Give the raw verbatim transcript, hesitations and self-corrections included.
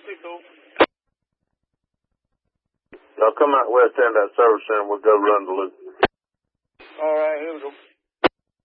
be cool. Y'all come out west end of that service center and we'll go run the loop. All right, here we go.